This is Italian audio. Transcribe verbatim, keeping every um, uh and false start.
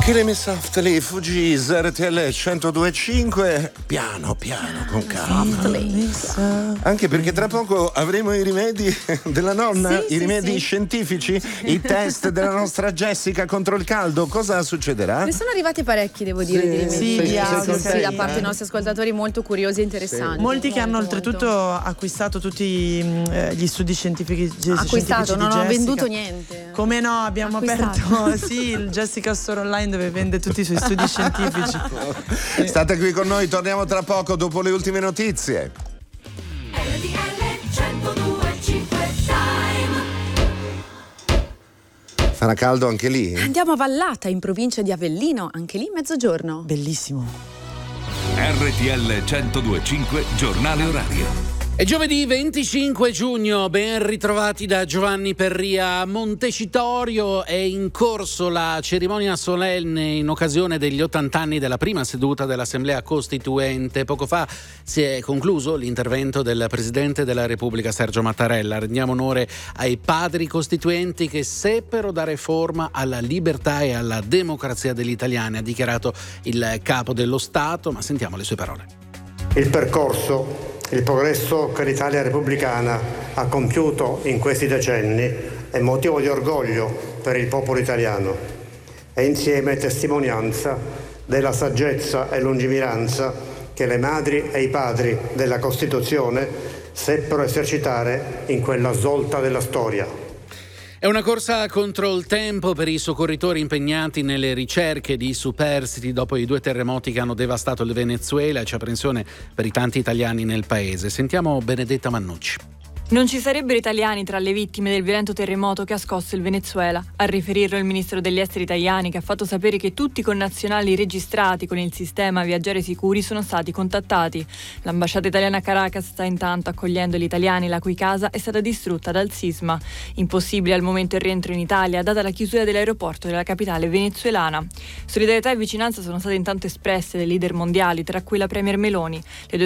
Killing Me Softly, Fugees, R T L centodue e cinque, piano piano, con calma. Anche perché tra poco avremo i rimedi della nonna, sì, i sì, rimedi sì. scientifici, i test della nostra Jessica contro il caldo. Cosa succederà? Ne sono arrivati parecchi, devo dire, Sì, di rimedi. sì, Sì, di audio, sì, sì, da eh. parte dei nostri ascoltatori molto curiosi e interessanti. Molti che hanno Molto, oltretutto molto. acquistato tutti mh, eh, gli studi scientifici. Acquistato, scientifici non di ho Jessica. venduto niente. Come no, abbiamo Acquistato. aperto sì, il Jessica Store Online dove vende tutti i suoi studi scientifici. State qui con noi, torniamo tra poco dopo le ultime notizie. R T L centodue e cinque Time. Farà caldo anche lì? Andiamo a Vallata, in provincia di Avellino, anche lì mezzogiorno. Bellissimo. R T L centodue e cinque, giornale orario. È giovedì venticinque giugno, ben ritrovati da Giovanni Perria a Montecitorio. È in corso la cerimonia solenne in occasione degli ottanta anni della prima seduta dell'Assemblea Costituente. Poco fa si è concluso l'intervento del Presidente della Repubblica Sergio Mattarella. Rendiamo onore ai padri costituenti che seppero dare forma alla libertà e alla democrazia degli italiani, ha dichiarato il Capo dello Stato, ma sentiamo le sue parole. Il percorso, il progresso che l'Italia repubblicana ha compiuto in questi decenni è motivo di orgoglio per il popolo italiano e insieme testimonianza della saggezza e lungimiranza che le madri e i padri della Costituzione seppero esercitare in quella svolta della storia. È una corsa contro il tempo per i soccorritori impegnati nelle ricerche di superstiti dopo i due terremoti che hanno devastato il Venezuela e c'è apprensione per i tanti italiani nel paese. Sentiamo Benedetta Mannucci. Non ci sarebbero italiani tra le vittime del violento terremoto che ha scosso il Venezuela. A riferirlo il ministro degli esteri italiani, che ha fatto sapere che tutti i connazionali registrati con il sistema Viaggiare Sicuri sono stati contattati. L'ambasciata italiana a Caracas sta intanto accogliendo gli italiani la cui casa è stata distrutta dal sisma. Impossibile al momento il rientro in Italia, data la chiusura dell'aeroporto della capitale venezuelana. Solidarietà e vicinanza sono state intanto espresse dai leader mondiali, tra cui la premier Meloni. Le due